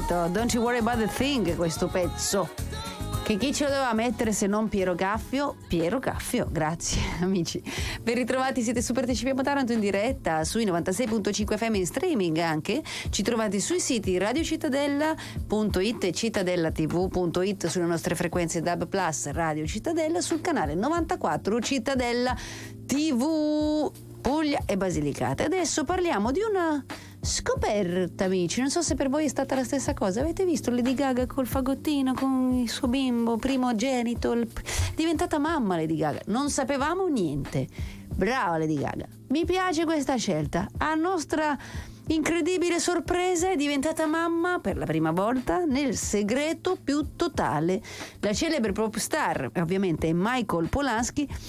capito? Don't you worry about the thing, questo pezzo. Che chi ce lo doveva mettere se non Piero Caffio? Piero Caffio, grazie amici. Ben ritrovati, siete su Partecipiamo Taranto in diretta sui 96.5 FM in streaming anche. Ci trovate sui siti radiocittadella.it e cittadellatv.it, sulle nostre frequenze DAB+, Radio Cittadella, sul canale 94 Cittadella TV Puglia e Basilicata. Adesso parliamo di una scoperta, amici. Non so se per voi è stata la stessa cosa. Avete visto Lady Gaga col fagottino con il suo bimbo primogenito? È diventata mamma Lady Gaga. Non sapevamo niente. Brava Lady Gaga. Mi piace questa scelta. A nostra incredibile sorpresa è diventata mamma per la prima volta nel segreto più totale. La celebre pop star, ovviamente, è Michael Polanski,